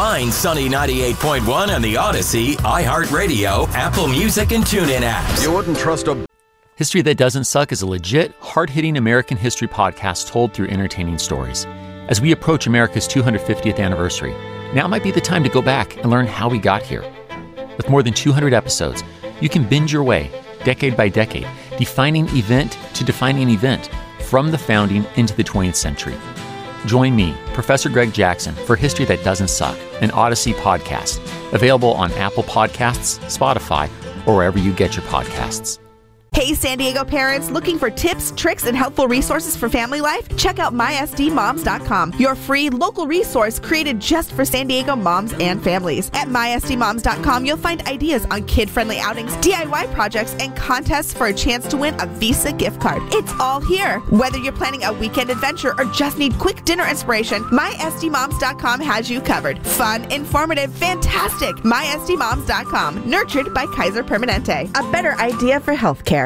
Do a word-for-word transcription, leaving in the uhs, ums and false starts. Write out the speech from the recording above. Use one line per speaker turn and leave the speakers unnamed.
Find Sunny ninety-eight point one on the Odyssey, iHeartRadio, Apple Music, and TuneIn apps.
You wouldn't trust a...
History That Doesn't Suck is a legit, hard-hitting American history podcast told through entertaining stories. As we approach America's two hundred fiftieth anniversary, now might be the time to go back and learn how we got here. With more than two hundred episodes, you can binge your way, decade by decade, defining event to defining event, from the founding into the twentieth century. Join me, Professor Greg Jackson, for History That Doesn't Suck, an Odyssey podcast, available on Apple Podcasts, Spotify, or wherever you get your podcasts.
Hey, San Diego parents, looking for tips, tricks, and helpful resources for family life? Check out my S D moms dot com, your free local resource created just for San Diego moms and families. At my S D moms dot com, you'll find ideas on kid-friendly outings, D I Y projects, and contests for a chance to win a Visa gift card. It's all here. Whether you're planning a weekend adventure or just need quick dinner inspiration, my S D moms dot com has you covered. Fun, informative, fantastic. my S D moms dot com, nurtured by Kaiser Permanente. A better idea for healthcare.